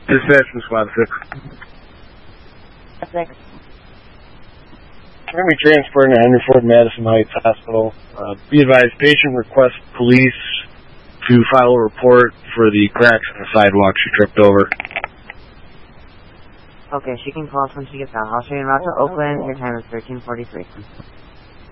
Dispatch from Squad 6. 6. We're going to be transporting to Henry Ford Madison Heights Hospital. Be advised, patient requests police to file a report for the cracks on the sidewalk she tripped over. Okay, she can call us when she gets out. I'll show you route to Oakland. Your time is 13:43.